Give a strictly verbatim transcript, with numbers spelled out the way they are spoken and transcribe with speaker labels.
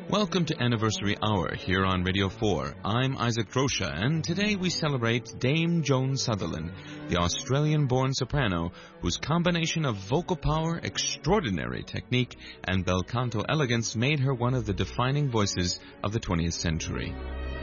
Speaker 1: Welcome to Anniversary Hour here on Radio four. I'm Isaac Drosha, and today we celebrate Dame Joan Sutherland, the Australian-born soprano whose combination of vocal power, extraordinary technique, and bel canto elegance made her one of the defining voices of the twentieth century.